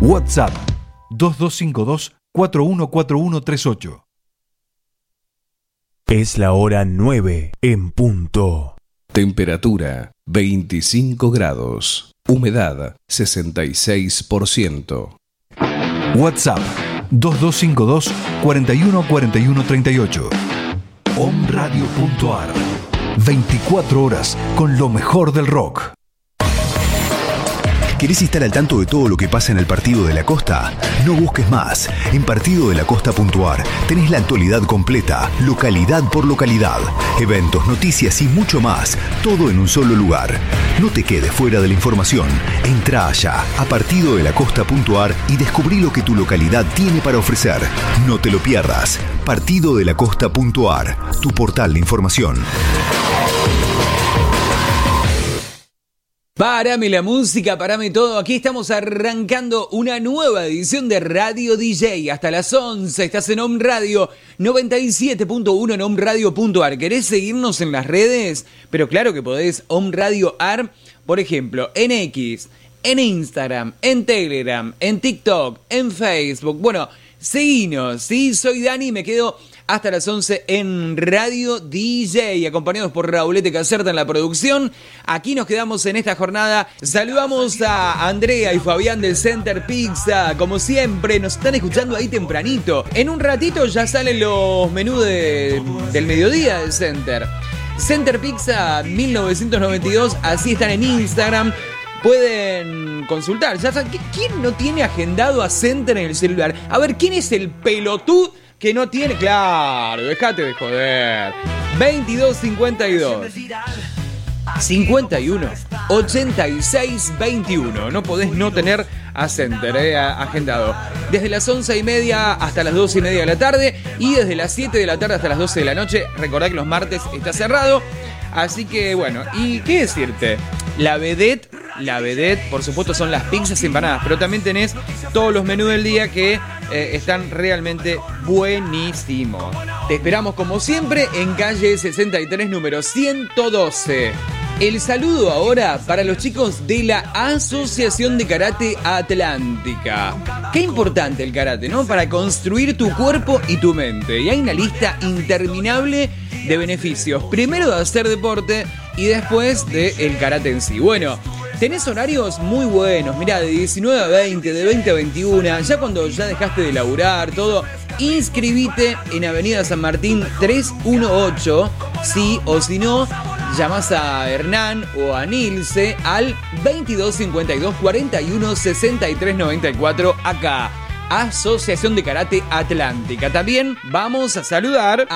WhatsApp 2252-414138. Es la hora 9 en punto. Temperatura 25 grados. Humedad 66%. WhatsApp 2252-414138. Omradio.ar. 24 horas con lo mejor del rock. ¿Querés estar al tanto de todo lo que pasa en el Partido de la Costa? No busques más. En partidodelacosta.ar tenés la actualidad completa, localidad por localidad, eventos, noticias y mucho más, todo en un solo lugar. No te quedes fuera de la información. Entrá allá a partidodelacosta.ar y descubrí lo que tu localidad tiene para ofrecer. No te lo pierdas. Partidodelacosta.ar, tu portal de información. Párame la música, párame todo. Aquí estamos arrancando una nueva edición de Radio DJ. Hasta las 11 estás en Om Radio 97.1 en omradio.ar. ¿Querés seguirnos en las redes? Pero claro que podés. Om Radio AR, por ejemplo, en X, en Instagram, en Telegram, en TikTok, en Facebook. Bueno, seguinos, ¿sí? Soy Dani y me quedo hasta las 11 en Radio DJ, acompañados por Raulete Caserta en la producción. Aquí nos quedamos en esta jornada. Saludamos a Andrea y Fabián del Center Pizza. Como siempre, nos están escuchando ahí tempranito. En un ratito ya salen los menús del mediodía del Center. Center Pizza 1992, así están en Instagram. Pueden consultar. Ya saben, ¿quién no tiene agendado a Center en el celular? A ver, ¿quién es el pelotudo que no tiene? Claro, dejate de joder. 2252 51 86 21. No podés no tener a Center agendado. Desde las 11:30 hasta las 12:30 de la tarde. Y desde las 7 de la tarde hasta las 12 de la noche. Recordá que los martes está cerrado. Así que bueno, ¿y qué decirte? La vedette, por supuesto, son las pizzas y empanadas, pero también tenés todos los menús del día que están realmente buenísimos. Te esperamos como siempre en calle 63, número 112. El saludo ahora para los chicos de la Asociación de Karate Atlántica. Qué importante el karate, ¿no? Para construir tu cuerpo y tu mente. Y hay una lista interminable de beneficios. Primero de hacer deporte y después del karate en sí. Bueno, tenés horarios muy buenos. Mirá, de 19 a 20, de 20 a 21. Ya cuando ya dejaste de laburar, todo. Inscribite en Avenida San Martín 318. Sí, o si no, llamás a Hernán o a Nilce al 2252 41 63 94 acá. Asociación de Karate Atlántica. También vamos a saludar